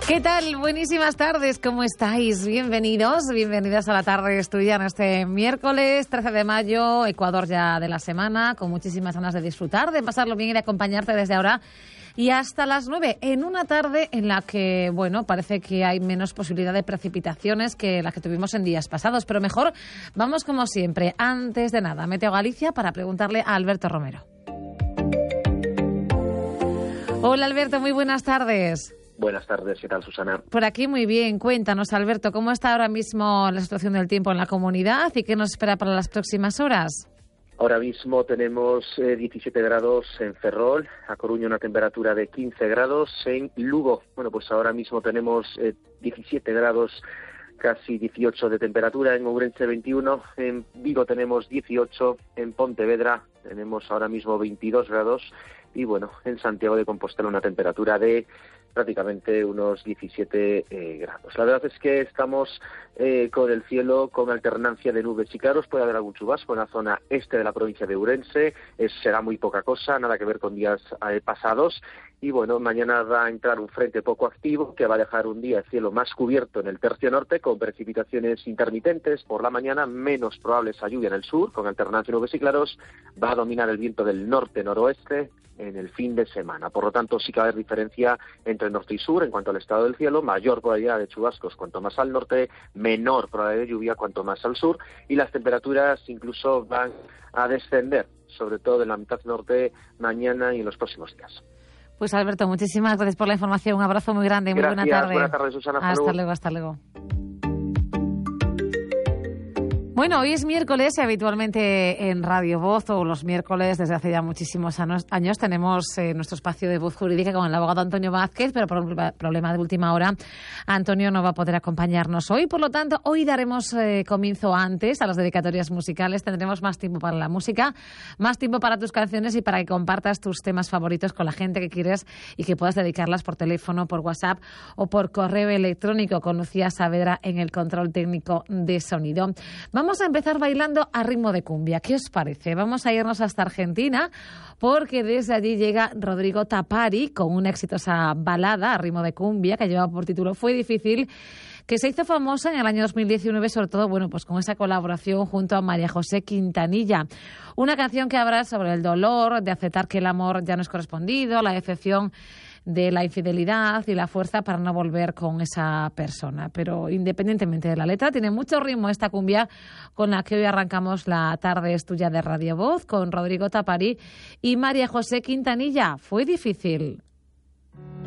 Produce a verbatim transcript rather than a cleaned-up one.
¿Qué tal? Buenísimas tardes, ¿cómo estáis? Bienvenidos, bienvenidas a la tarde estudian este miércoles trece de mayo, Ecuador ya de la semana, con muchísimas ganas de disfrutar, de pasarlo bien y de acompañarte desde ahora y hasta las nueve, en una tarde en la que, bueno, parece que hay menos posibilidad de precipitaciones que las que tuvimos en días pasados, pero mejor vamos como siempre, antes de nada, Meteo Galicia para preguntarle a Alberto Romero. Hola Alberto, muy buenas tardes. Buenas tardes, ¿qué tal, Susana? Por aquí muy bien. Cuéntanos, Alberto, ¿cómo está ahora mismo la situación del tiempo en la comunidad y qué nos espera para las próximas horas? Ahora mismo tenemos eh, diecisiete grados en Ferrol, a Coruña una temperatura de quince grados, en Lugo, bueno, pues ahora mismo tenemos eh, diecisiete grados, casi dieciocho de temperatura, en Ourense veintiuno, en Vigo tenemos dieciocho, en Pontevedra tenemos ahora mismo veintidós grados y bueno, en Santiago de Compostela una temperatura de prácticamente unos diecisiete eh, grados. La verdad es que estamos eh, con el cielo con alternancia de nubes y claros. Puede haber algún chubasco en la zona este de la provincia de Ourense. Es, será muy poca cosa, nada que ver con días eh, pasados. Y bueno, mañana va a entrar un frente poco activo que va a dejar un día el cielo más cubierto en el tercio norte con precipitaciones intermitentes. Por la mañana menos probable esa lluvia en el sur con alternancia de nubes y claros. Va a dominar el viento del norte-noroeste en el fin de semana. Por lo tanto, sí que va a haber diferencia entre norte y sur en cuanto al estado del cielo, mayor probabilidad de chubascos cuanto más al norte, menor probabilidad de lluvia cuanto más al sur, y las temperaturas incluso van a descender, sobre todo en la mitad norte, mañana y en los próximos días. Pues Alberto, muchísimas gracias por la información, un abrazo muy grande, muy gracias, buena tarde. Buenas tardes, Susana. Hasta, hasta luego, hasta luego. Bueno, hoy es miércoles y habitualmente en Radio Voz, o los miércoles desde hace ya muchísimos años, tenemos eh, nuestro espacio de voz jurídica con el abogado Antonio Vázquez, pero por un problema de última hora, Antonio no va a poder acompañarnos hoy. Por lo tanto, hoy daremos eh, comienzo antes a las dedicatorias musicales. Tendremos más tiempo para la música, más tiempo para tus canciones y para que compartas tus temas favoritos con la gente que quieres y que puedas dedicarlas por teléfono, por WhatsApp o por correo electrónico. Con Lucía Saavedra en el control técnico de sonido. Vamos Vamos a empezar bailando a ritmo de cumbia. ¿Qué os parece? Vamos a irnos hasta Argentina porque desde allí llega Rodrigo Tapari con una exitosa balada a ritmo de cumbia que lleva por título Fue Difícil, que se hizo famosa en el año dos mil diecinueve, sobre todo bueno, pues con esa colaboración junto a María José Quintanilla. Una canción que habla sobre el dolor de aceptar que el amor ya no es correspondido, la decepción de la infidelidad y la fuerza para no volver con esa persona. Pero independientemente de la letra, tiene mucho ritmo esta cumbia con la que hoy arrancamos la tarde es tuya de Radio Voz con Rodrigo Tapari y María José Quintanilla. Fue difícil.